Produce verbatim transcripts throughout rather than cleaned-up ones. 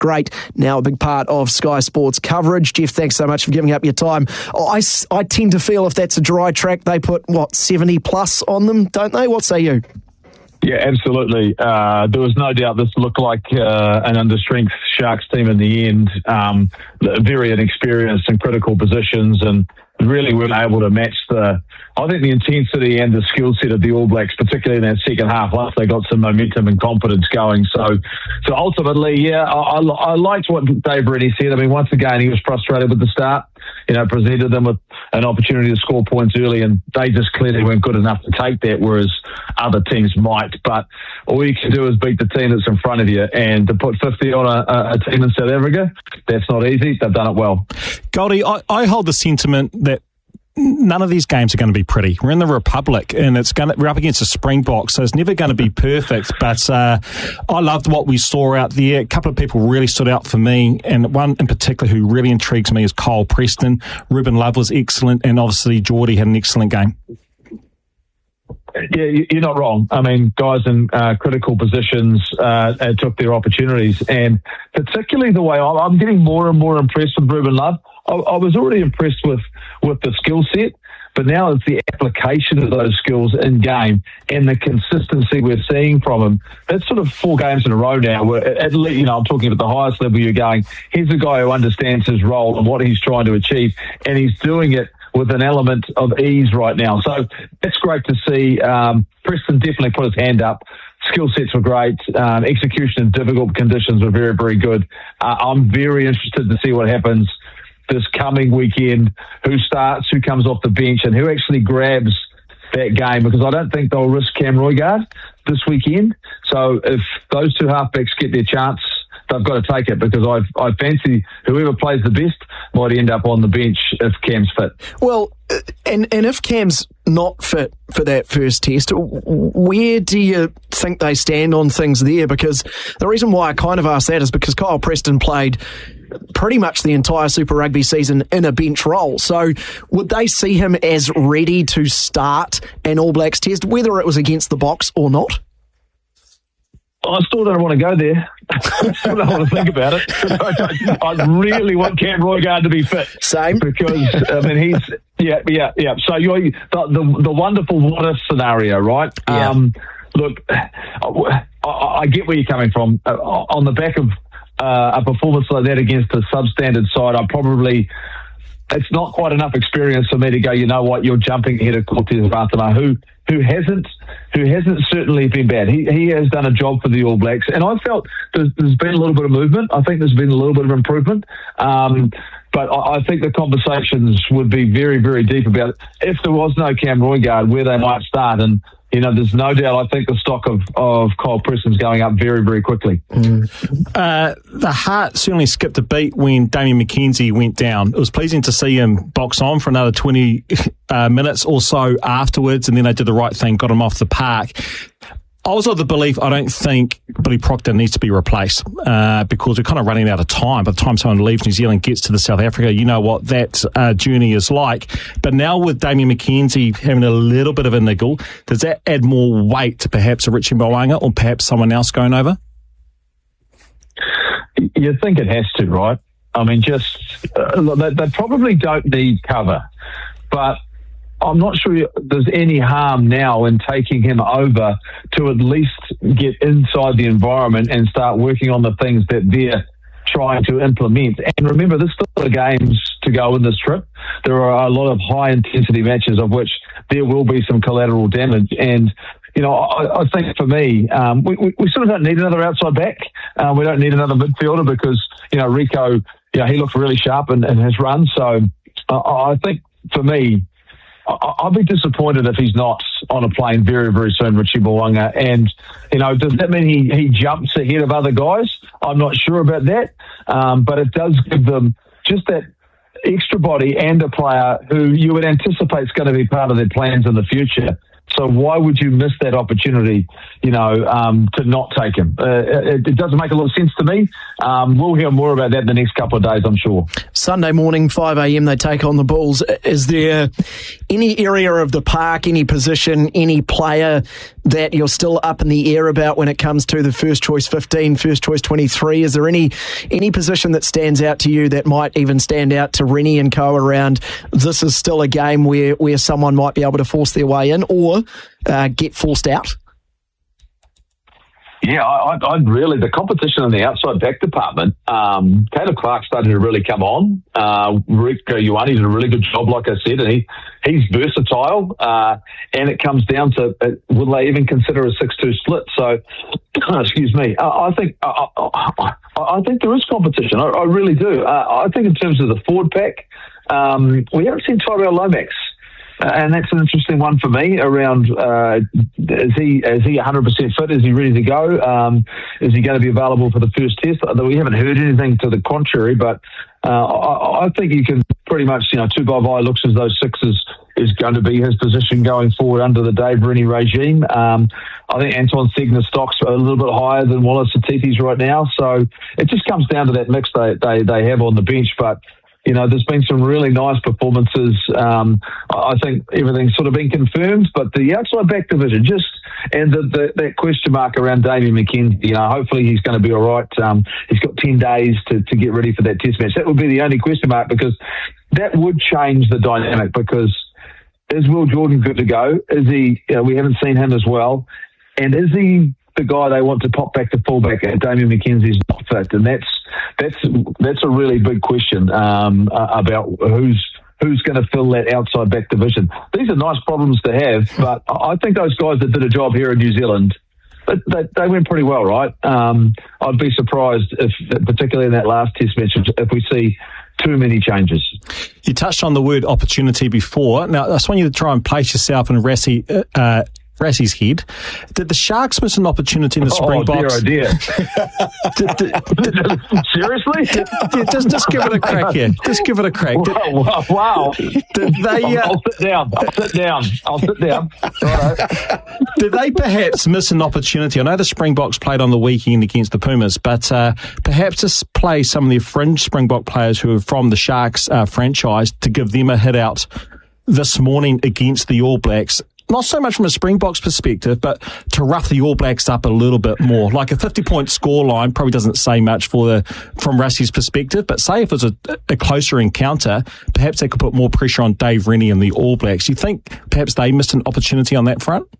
great, now a big part of Sky Sports coverage. Jeff, thanks so much for giving up your time. Oh, I, I tend to feel if that's a dry track, they put, what, seventy plus on them, don't they? What say you? Yeah, absolutely. Uh, there was no doubt this looked like uh, an under-strength Sharks team in the end. Um, very inexperienced in critical positions and really weren't able to match the, I think, the intensity and the skill set of the All Blacks, particularly in that second half, once they got some momentum and confidence going. So so ultimately, yeah, I, I, I liked what Dave Rennie said. I mean, once again, he was frustrated with the start. You know, presented them with an opportunity to score points early, and they just clearly weren't good enough to take that, whereas other teams might. But all you can do is beat the team that's in front of you, and to put fifty on a, a team in South Africa, that's not easy. They've done it well. Goldie, I, I hold the sentiment that none of these games are going to be pretty. We're in the Republic, and it's going to, we're up against a Springbok, so it's never going to be perfect. But uh, I loved what we saw out there. A couple of people really stood out for me, and one in particular who really intrigues me is Kyle Preston. Ruben Love was excellent, and obviously Geordie had an excellent game. Yeah, you're not wrong. I mean, guys in uh, critical positions uh, took their opportunities, and particularly the way I'm getting more and more impressed with Ruben Love. I, I was already impressed with, with the skill set, but now it's the application of those skills in game and the consistency we're seeing from him. That's sort of four games in a row now where, at least, you know, I'm talking at the highest level you're going, here's a guy who understands his role and what he's trying to achieve, and he's doing it with an element of ease right now. So that's great to see. Um, Preston definitely put his hand up. Skill sets were great. Um, execution in difficult conditions were very, very good. Uh, I'm very interested to see what happens this coming weekend, who starts, who comes off the bench, and who actually grabs that game, because I don't think they'll risk Cam Roigard this weekend. So if those two halfbacks get their chance, they've got to take it, because I I fancy whoever plays the best might end up on the bench if Cam's fit. Well, and and if Cam's not fit for that first test, where do you think they stand on things there? Because the reason why I kind of ask that is because Kyle Preston played pretty much the entire Super Rugby season in a bench role. So would they see him as ready to start an All Blacks test, whether it was against the Box or not? I still don't want to go there. I still don't want to think about it. I really want Cam Roigard to be fit. Same. Because, I mean, he's, yeah, yeah, yeah. So you're, the, the, the wonderful what-if scenario, right? Yeah. Um, look, I, I get where you're coming from. Uh, on the back of uh, a performance like that against a substandard side, I probably... It's not quite enough experience for me to go, you know what, you're jumping ahead of Cortez Ratana, who who hasn't who hasn't certainly been bad. He he has done a job for the All Blacks, and I felt there's, there's been a little bit of movement. I think there's been a little bit of improvement. Um, but I, I think the conversations would be very, very deep about it. If there was no Cam Roigard, where they might start. And you know, there's no doubt, I think the stock of, of Kyle Preston's going up very, very quickly. Mm. Uh, the heart certainly skipped a beat when Damian McKenzie went down. It was pleasing to see him box on for another twenty uh, minutes or so afterwards, and then they did the right thing, got him off the park. I was of the belief, I don't think Billy Proctor needs to be replaced uh, because we're kind of running out of time. By the time someone leaves New Zealand, gets to the South Africa, you know what that uh, journey is like. But now with Damian McKenzie having a little bit of a niggle, does that add more weight to perhaps a Richie Mo'unga or perhaps someone else going over? You think it has to, right? I mean, just uh, they, they probably don't need cover, but I'm not sure there's any harm now in taking him over to at least get inside the environment and start working on the things that they're trying to implement. And remember, there's still games to go in this trip. There are a lot of high-intensity matches of which there will be some collateral damage. And, you know, I, I think for me, um, we, we, we sort of don't need another outside back. Uh, we don't need another midfielder because, you know, Rico, you know, he looked really sharp in, in his run. So uh, I think for me, I'll be disappointed if he's not on a plane very, very soon, Richie Mo'unga. And, you know, does that mean he, he jumps ahead of other guys? I'm not sure about that. Um, but it does give them just that extra body and a player who you would anticipate is going to be part of their plans in the future So why would you miss that opportunity, you know, um, to not take him? Uh, it, it doesn't make a lot of sense to me. Um, we'll hear more about that in the next couple of days, I'm sure. Sunday morning, five a.m, they take on the Bulls. Is there any area of the park, any position, any player that you're still up in the air about when it comes to the first choice fifteen, first choice twenty-three? Is there any any position that stands out to you that might even stand out to Rennie and co around this is still a game where, where someone might be able to force their way in or uh, get forced out? Yeah, I, I'd really, the competition in the outside back department, um, Caleb Clark started to really come on. Uh, Rick Ioane did a really good job, like I said, and he, he's versatile. Uh, and it comes down to, uh, will they even consider a six two split? So, excuse me, I, I think, I, I, I think there is competition. I, I really do. Uh, I think in terms of the forward pack, um, we haven't seen Tyrell Lomax. Uh, and that's an interesting one for me around, uh, is he is he one hundred percent fit? Is he ready to go? Um, is he going to be available for the first test? Although we haven't heard anything to the contrary, but uh, I, I think you can pretty much, you know, two by eye looks as though six is, is going to be his position going forward under the Dave Rennie regime. Um, I think Anton Segner's stock's a little bit higher than Wallace Atiti's right now, so it just comes down to that mix they, they, they have on the bench, but you know, there's been some really nice performances. Um, I think everything's sort of been confirmed, but the outside back division just, and the, the, that question mark around Damian McKenzie, you know, hopefully he's going to be all right. Um, he's got ten days to, to get ready for that test match. That would be the only question mark because that would change the dynamic because is Will Jordan good to go? Is he, you know, we haven't seen him as well. And is he the guy they want to pop back to fullback and Damian McKenzie's not fit? And that's, That's that's a really big question um, about who's who's going to fill that outside back division. These are nice problems to have, but I think those guys that did a job here in New Zealand, they, they, they went pretty well, right? Um, I'd be surprised if, particularly in that last test match, if we see too many changes. You touched on the word opportunity before. Now, I just want you to try and place yourself in Rassie, uh, Rassie's head. Did the Sharks miss an opportunity in the Springboks? Oh, dear, oh, dear. did, did, did, Seriously? Did, yeah, just, just give it a crack here. Just give it a crack. Did, wow. wow. Did they, uh, I'll, I'll sit down. I'll sit down. I'll sit down. Right. Did they perhaps miss an opportunity? I know the Springboks played on the weekend against the Pumas, but uh, perhaps just play some of the fringe Springbok players who are from the Sharks uh, franchise to give them a hit out this morning against the All Blacks. Not so much from a Springboks perspective, but to rough the All Blacks up a little bit more. Like a fifty-point scoreline probably doesn't say much for the from Rassie's perspective, but say if it's a, a closer encounter, perhaps they could put more pressure on Dave Rennie and the All Blacks. You think perhaps they missed an opportunity on that front?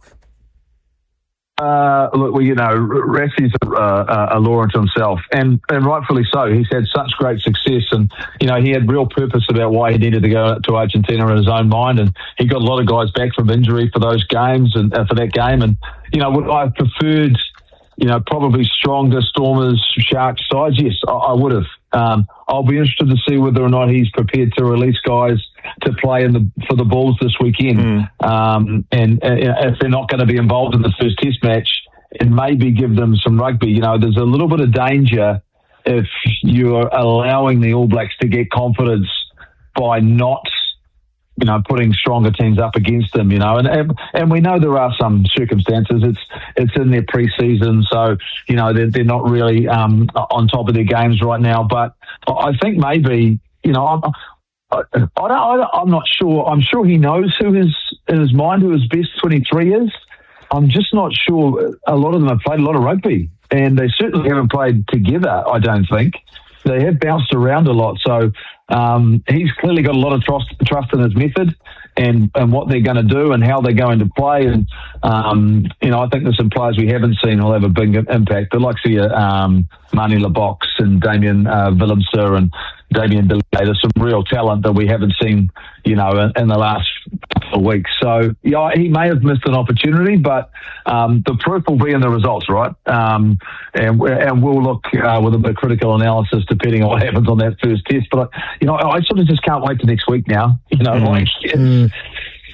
Uh, look, well, you know, Rassie's a, a law unto himself, and, and rightfully so. He's had such great success, and, you know, he had real purpose about why he needed to go to Argentina in his own mind, and he got a lot of guys back from injury for those games and uh, for that game. And, you know, would I have preferred, you know, probably stronger Stormers, Sharks sides? Yes, I, I would have. Um, I'll be interested to see whether or not he's prepared to release guys to play in the for the Bulls this weekend. Mm. Um, and uh, if they're not going to be involved in the first test match, and maybe give them some rugby. You know, there's a little bit of danger if you're allowing the All Blacks to get confidence by not, you know, putting stronger teams up against them, you know, and, and and we know there are some circumstances. It's it's in their pre-season, so, you know, they're, they're not really um, on top of their games right now. But I think maybe, you know, I'm, I, I don't, I'm not sure. I'm sure he knows who his, in his mind, who his best twenty-three is. I'm just not sure. A lot of them have played a lot of rugby, and they certainly haven't played together, I don't think. They have bounced around a lot, so um, he's clearly got a lot of trust, trust in his method and, and what they're going to do and how they're going to play. And, um, you know, I think there's some players we haven't seen who'll have a big impact. But like see, um, Mani Lebox and Damien uh, Willemser and Damien Delay. There's some real talent that we haven't seen, you know, in, in the last couple of weeks. So, yeah, he may have missed an opportunity, but um, the proof will be in the results, right? Um, and, and we'll look uh, with a bit of critical analysis depending on what happens on that first test. But, you know, I sort of just can't wait to next week now. You know, mm. like... Mm.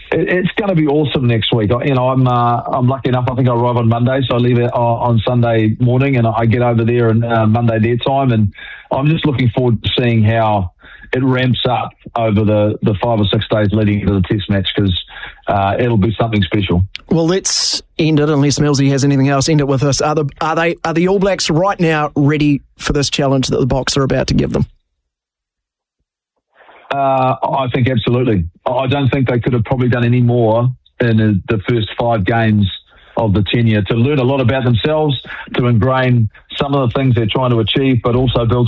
it, it's going to be awesome next week. You know, I'm uh, I'm lucky enough. I think I arrive on Monday, so I leave it on Sunday morning, and I get over there on uh, Monday their time, and I'm just looking forward to seeing how it ramps up over the, the five or six days leading into the Test match, because uh, it'll be something special. Well, let's end it, unless Millsy has anything else. End it with this: Are the are they are the All Blacks right now ready for this challenge that the Boks are about to give them? Uh, I think absolutely. I don't think they could have probably done any more in the first five games of the tenure to learn a lot about themselves, to ingrain some of the things they're trying to achieve, but also build